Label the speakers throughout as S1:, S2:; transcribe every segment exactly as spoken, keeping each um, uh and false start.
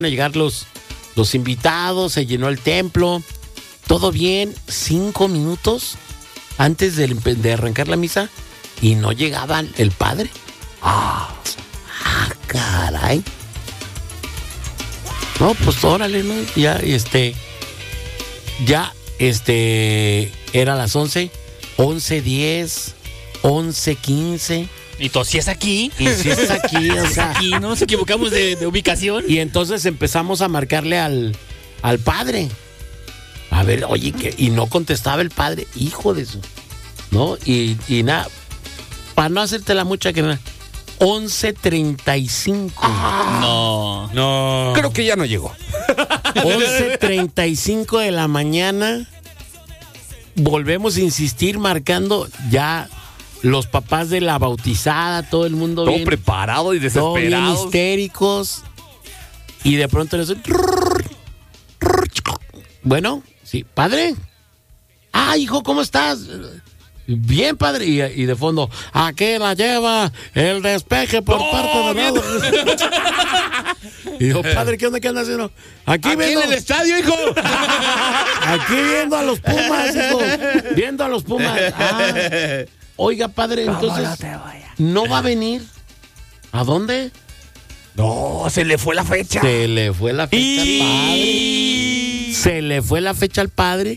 S1: a llegar los, los invitados, se llenó el templo, todo bien, cinco minutos antes de, de arrancar la misa y no llegaba el padre. Ah, ah, caray. No, pues órale, ¿no? Ya, este, ya, este, era las once, once diez, once quince.
S2: Y tú sí es aquí.
S1: Y si es aquí, o sea.
S2: Aquí, no nos equivocamos de, de ubicación.
S1: Y entonces empezamos a marcarle al, al padre. A ver, oye, que y no contestaba el padre, hijo de su. ¿No? Y, y nada, para no hacerte la mucha que nada, once treinta y cinco.
S2: Ah, no.
S3: No. Creo que ya no llegó.
S1: once treinta y cinco de la mañana. Volvemos a insistir marcando ya. Los papás de la bautizada, todo el mundo
S3: todo
S1: bien,
S3: preparado y
S1: todo bien
S3: desesperado.
S1: histéricos. Y de pronto les bueno, sí, padre. Ah, hijo, ¿cómo estás? Bien, padre. Y, y de fondo, aquí la lleva el despeje por
S3: ¡No,
S1: parte de
S3: bien!
S1: Y digo, padre, ¿qué onda? ¿Qué anda haciendo? Aquí,
S3: Aquí
S1: viendo,
S3: en el estadio, hijo.
S1: aquí viendo a los Pumas, hijo. Viendo a los Pumas. Ah. Oiga, padre, entonces, no, ¿no va a venir? ¿A dónde?
S3: No, se le fue la fecha.
S1: Se le fue la fecha
S3: y...
S1: al padre. Se le fue la fecha al padre.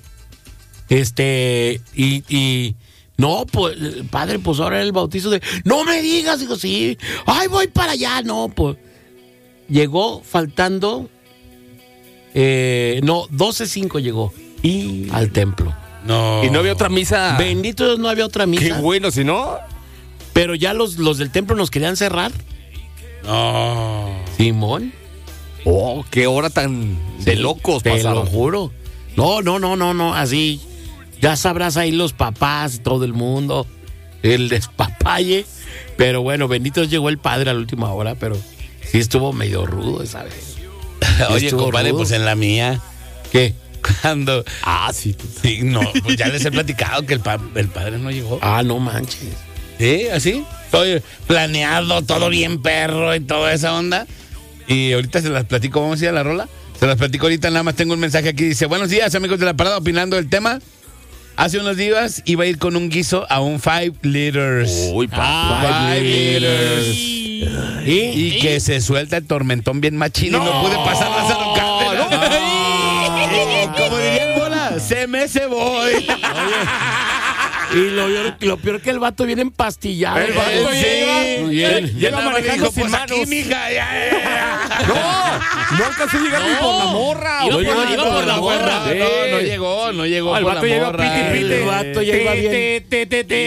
S1: Este, y, y, no, pues, padre, pues ahora el bautizo de, no me digas, digo, sí, ay, voy para allá, no, pues. Llegó faltando, eh, no, doce cinco llegó
S3: y...
S1: al templo.
S3: No. Y no había otra misa.
S1: Bendito Dios, no había otra misa.
S3: Qué bueno, si no.
S1: Pero ya los, los del templo nos querían cerrar.
S3: No.
S1: Simón.
S3: Oh, qué hora tan de
S1: Sí,
S3: locos
S1: te
S3: pasaron.
S1: lo juro. No, no, no, no, no, así. Ya sabrás ahí los papás y todo el mundo. El despapalle. Pero bueno, bendito Dios, llegó el padre a la última hora, pero sí estuvo medio rudo esa vez.
S4: Oye, compadre, rudo. Pues en la mía.
S1: ¿Qué?
S4: Cuando.
S3: Ah, sí.
S4: Sí, no, pues ya les he platicado que el, pa, el padre no llegó.
S1: Ah, no manches.
S4: Sí, así. Todo planeado, todo bien perro y toda esa onda. Y ahorita se las platico, vamos a ir a la rola. Se las platico ahorita, nada más tengo un mensaje aquí. Dice, buenos días, amigos de La Parada, opinando del tema. Hace unos días iba a ir con un guiso a un Five Liters.
S3: Uy, papá.
S4: Ah, five liters.
S1: ¿Y?
S4: Y que se suelta el tormentón bien machino no. Y no pude pasar las alocadas. No. No. Como diría el bola, se me se voy. Oye.
S1: Y lo, lo peor que el vato viene empastillado.
S3: El vato
S4: sí,
S3: llega,
S4: bien.
S3: Llega, llega manejando sin
S4: pues
S3: manos.
S4: Aquí, mija, ya, ya.
S3: No, no alcanzó a llegar no. ni por la morra.
S2: Iba,
S3: Oye,
S2: por, iba por la morra.
S4: Sí. No, no llegó, no llegó.
S3: Oh, el
S4: por
S3: vato
S4: la
S3: llega
S4: morra.
S3: piti, piti.
S1: El vato llega bien.
S2: Te, te, te, te.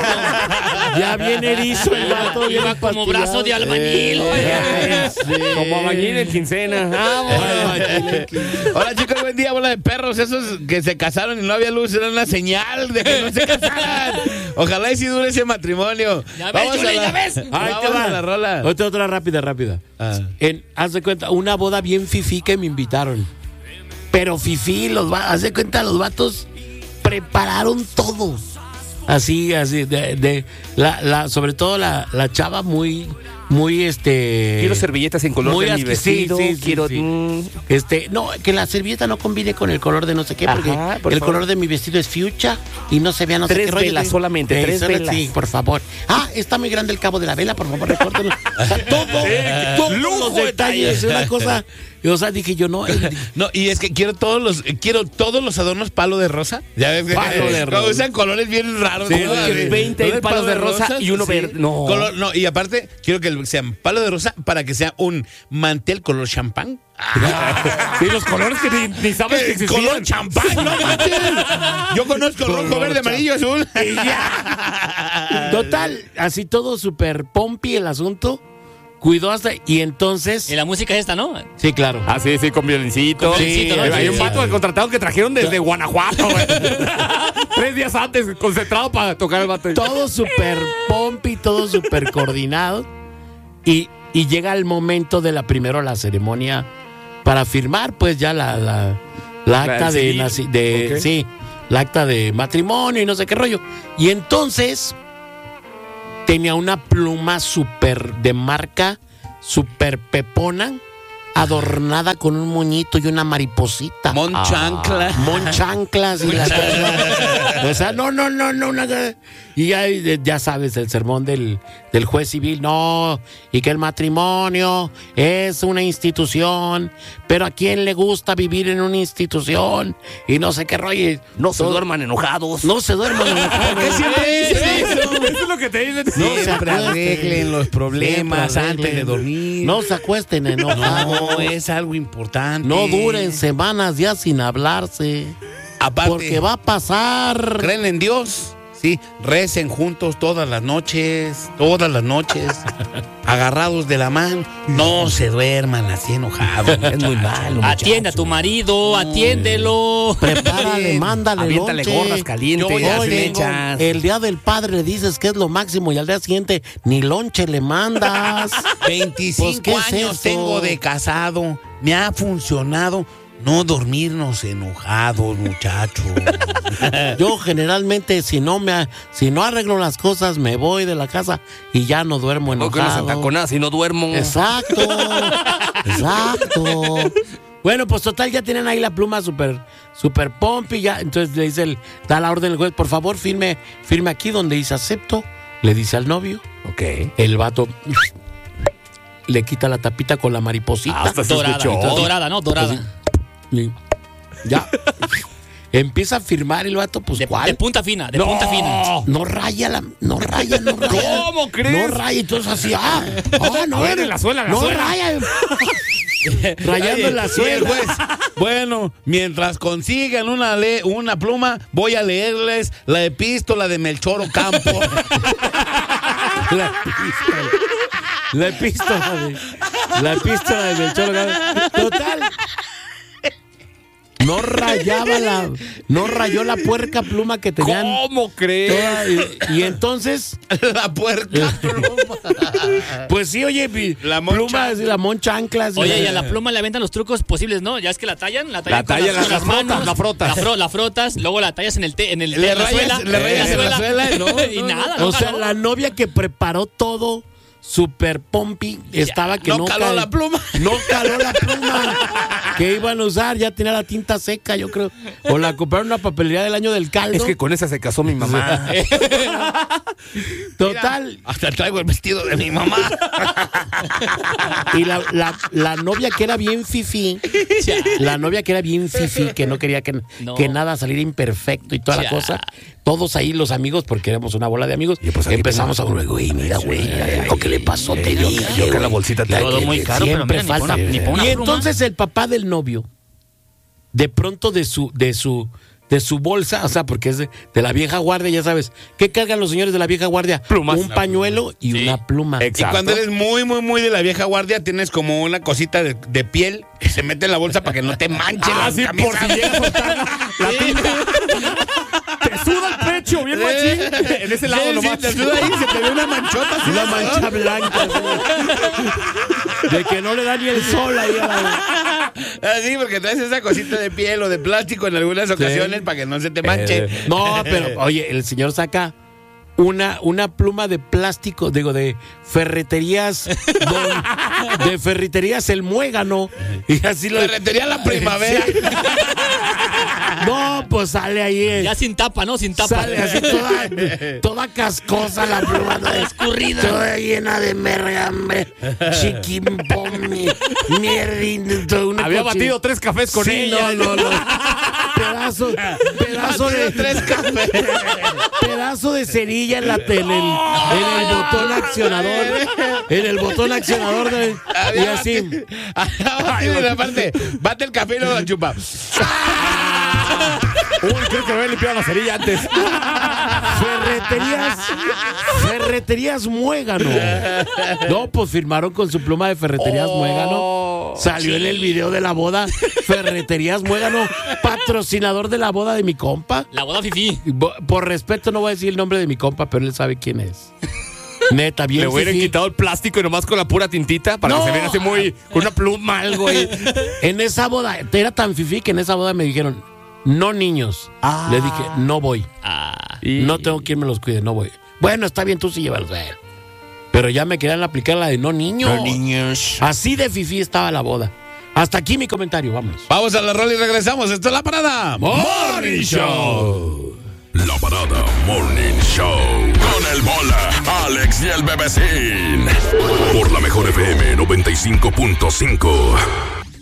S1: Ya viene erizo el vato.
S2: Iba como brazo de albañil.
S1: Eh, sí.
S3: Como albañil en quincena.
S4: Ah, hola, chicos, buen día, bola de perros. Esos que se casaron y no había luz era una señal de que no se casaran. Ojalá y si dure ese matrimonio.
S2: Ya ves,
S4: Vamos
S2: Chule,
S4: a la,
S2: ya ves.
S1: Ahí
S4: Vamos
S1: te va.
S4: a la rola.
S1: Otra, otra rápida, rápida.
S4: Ah.
S1: En, haz de cuenta, una boda bien fifí que me invitaron. Pero fifí, los va, haz de cuenta, los vatos prepararon todo. Así, así, de, de la, la, sobre todo la, la chava muy, muy este.
S3: Quiero servilletas en color
S1: muy
S3: de mi
S1: asqui-
S3: vestido.
S1: sí, sí, sí,
S3: quiero.
S1: sí.
S3: Mm,
S1: Este, no, que la servilleta no combine con el color de no sé qué, porque
S3: Ajá, por
S1: el
S3: favor.
S1: color de mi vestido es fuchsia y no se vea no sé
S3: Tres
S1: qué rollo.
S3: velas
S1: Sí.
S3: solamente,
S1: Eh,
S3: tres
S1: solo-
S3: velas.
S1: Sí, por favor. Ah, está muy grande el cabo de la vela, por favor, recórtelo. O sea, todo, todos
S3: lujo
S1: los
S3: de
S1: detalles,
S3: detalle.
S1: una cosa. O sea, dije yo, no. el-
S4: No, y es que quiero todos los quiero todos los adornos palo de rosa. Ya ves que
S1: Palo de rosa.
S4: usan colores bien raros.
S1: Sí,
S4: ¿no?
S1: sí,
S4: Así,
S3: veinte
S4: colores
S3: palos de rosa
S4: rosas,
S3: y uno verde. No.
S4: Color- no, y aparte quiero que sean palo de rosa para que sea un mantel color champán.
S3: Sí, los colores que ni, ni sabes que existían.
S4: Color champán, no manches. Yo conozco rojo,
S1: Color
S4: verde, amarillo, azul.
S1: Y ya. Total, así todo súper pompi el asunto. Cuidó hasta. Y entonces.
S2: Y la música es esta, ¿no?
S1: Sí, claro.
S3: Ah, sí, sí, con violincito.
S2: Con violincito,
S3: Sí,
S2: ¿no?
S3: hay
S2: Sí,
S3: un
S2: sí.
S3: vato que contrataron que trajeron desde Guanajuato, güey. Tres días antes, concentrado para tocar el vato.
S1: Todo súper pompi, todo súper coordinado. Y, y llega el momento de la primero la ceremonia para firmar, pues ya la, la, la acta
S3: el
S1: de,
S3: civil.
S1: naci- de
S3: Ok.
S1: sí, la acta de matrimonio y no sé qué rollo. Y entonces tenía una pluma súper de marca, súper pepona, adornada con un moñito y una mariposita.
S4: Monchancla.
S1: Ah, monchanclas y la cosa. O sea, no, no, no, no. Una... Y ya, ya sabes, el sermón del, del juez civil, no, y que el matrimonio es una institución, pero a quién le gusta vivir en una institución y no sé qué rollo.
S5: No se duerman enojados.
S1: No se duerman enojados.
S4: ¿Por qué siempre dices eso?
S3: Eso es lo que te dicen.
S1: No se
S4: Siempre
S1: acuesten.
S4: arreglen los problemas
S1: Siempre
S4: antes de
S1: arreglen.
S4: dormir.
S1: No se acuesten enojados.
S4: No, es algo importante.
S1: No duren semanas ya sin hablarse.
S4: Aparte,
S1: Porque va a pasar.
S4: ¿creen en Dios? Sí, recen juntos todas las noches, todas las noches, agarrados de la mano. No se duerman así enojados, es muy malo.
S2: Atiende a tu marido, atiéndelo.
S1: Prepárale, mándale
S5: Aviéntale
S1: lonche.
S5: gorras calientes,
S4: Yo ya
S1: Oye,
S5: flechas.
S1: el día del padre le dices que es lo máximo y al día siguiente ni lonche le mandas.
S4: veinticinco
S1: Pues, ¿qué es
S4: años
S1: eso?
S4: tengo de casado, me ha funcionado no dormirnos enojados, muchachos.
S1: Yo generalmente si no me si no arreglo las cosas me voy de la casa y ya no duermo
S5: No que uno se
S1: enojado.
S5: entaconada si no duermo.
S1: Exacto, exacto. Bueno, pues total, ya tienen ahí la pluma super, super pompi, ya. Entonces le dice el, da la orden el juez, por favor, firme, firme aquí donde dice acepto. Le dice al novio.
S5: Ok.
S1: El vato le quita la tapita con la mariposita.
S5: Hasta se
S2: Dorada,
S5: escuchó.
S2: dorada, ¿no? Dorada.
S1: Y ya. Empieza a firmar el vato, pues
S2: De,
S1: ¿cuál?
S2: de punta fina, de punta fina.
S1: No raya la, no raya, no raya.
S5: ¿Cómo crees?
S1: No raya, entonces así, ah, ah, no,
S3: A ver, en la suela, en la
S1: no
S3: suela.
S1: raya. Rayando en la
S4: Y el
S1: suela.
S4: juez, bueno, mientras consigan una, le una pluma, voy a leerles la epístola de Melchor Ocampo.
S1: La epístola. La epístola de, la epístola de Melchor Ocampo. Total. No rayaba la, no rayó la puerca pluma que tenían.
S5: ¿Cómo crees?
S1: toda- y, y entonces,
S4: La puerca pluma.
S1: pues sí, oye, pi-
S4: La mon
S1: plumas y la monchanclas.
S2: Oye, y a la pluma le aventan los trucos posibles, ¿no? Ya es que la tallan, la tallan,
S5: La tallan,
S2: con las,
S5: la
S2: con las
S5: frotas,
S2: manos,
S5: la frotas.
S2: La, fro- la frotas, luego la tallas en el té, en el
S4: Le
S2: en la
S4: rayas-
S2: suela,
S4: le rayas en la suela, no,
S2: y
S4: no,
S2: nada,
S1: O
S2: no
S1: sea,
S2: jaló.
S1: la novia que preparó todo super pompi estaba que
S4: no
S1: no
S4: caló
S1: ca-
S4: la pluma.
S1: No caló la pluma que iban a usar, ya tenía la tinta seca, yo creo. O la compraron en una papelería del año del caldo.
S5: Es que con esa se casó mi mamá.
S1: Total.
S4: Hasta traigo el vestido de mi mamá.
S1: Y la, la, la novia que era bien fifí, la novia que era bien fifí, que no quería que,
S2: No.
S1: que nada saliera imperfecto y toda la
S2: Ya.
S1: cosa. Todos ahí los amigos, porque éramos una bola de amigos,
S5: pues aquí
S1: empezamos a
S5: tenemos-
S1: ver, güey, mira, güey, lo que le pasó, te
S5: yo-
S1: dije,
S5: yo que la
S1: güey.
S5: bolsita te-
S1: La
S2: Todo
S1: que
S2: muy caro, pero
S1: siempre
S2: mira, ni
S1: falta.
S2: pa' una- ni pa' una
S1: Y
S2: pluma.
S1: entonces el papá del novio, de pronto de su, de su, de su bolsa, o sea, porque es de, de la vieja guardia, ya sabes, ¿qué cargan los señores de la vieja guardia?
S5: Plumas.
S1: Un pañuelo y
S2: Sí.
S1: una pluma.
S4: Y
S5: Exacto.
S4: cuando eres muy, muy, muy de la vieja guardia, tienes como una cosita de, de piel que se mete en la bolsa para que no te manche
S5: Ah,
S4: la
S5: sí,
S4: camisa.
S5: por si llega a soltar la tinta. Te suda el pecho, bien machín. En ese lado
S4: Sí, sí,
S5: nomás.
S4: te suda ahí, se te ve una manchota. así.
S1: Una mancha blanca. así. De que no le da ni el sol ahí a la...
S4: Así, porque traes esa cosita de piel o de plástico en algunas ocasiones para que no se te manche.
S5: Eh,
S1: No, pero oye, el señor saca una, una pluma de plástico, digo, de ferreterías, don- de ferreterías El Muégano. Y así lo...
S4: Ferretería La Primavera.
S1: No, pues sale ahí. eh,
S2: Ya sin tapa, ¿no? Sin tapa.
S1: Sale así toda, toda cascosa la pluma, toda escurrida. Toda llena de mergambre, chiquimpom, mierdín, toda una
S5: Había
S1: cochi-
S5: batido tres cafés con
S1: Sí,
S5: ella.
S1: no, no, no. Pedazo, pedazo de
S4: tres cafés.
S1: pedazo de cerilla en la tele, en el, en el botón accionador, en el botón accionador de, y
S4: Había
S1: así.
S4: batido- había batido en la parte. Bate el café y luego lo chupa.
S5: Uy, creo que me había limpiado la cerilla antes.
S1: Ferreterías, ferreterías Muégano. No, pues firmaron con su pluma de Ferreterías Muégano. Salió en el video de la boda. Ferreterías Muégano, patrocinador de la boda de mi compa.
S2: La boda fifí.
S1: Y bo- Por respeto no voy a decir el nombre de mi compa, pero él sabe quién es. Neta, bien
S5: Le hubieran
S1: fifí.
S5: quitado el plástico y nomás con la pura tintita para
S1: No.
S5: que se viera así muy. con una pluma, algo ahí.
S1: En esa boda, era tan fifí que en esa boda me dijeron, no niños.
S5: Ah.
S1: Le dije, no voy.
S2: Ah,
S1: No tengo quien me los cuide, no voy. Bueno, está bien, tú sí llévalos a él. Pero ya me querían aplicar la de no niños.
S5: niños.
S1: Así de fifí estaba la boda. Hasta aquí mi comentario, vámonos.
S4: Vamos a la rola y regresamos. Esto es La Parada
S1: Morning Show.
S6: La Parada Morning Show. Con el Bola, Alex y el Bebecín. Por la mejor F M noventa y cinco punto cinco.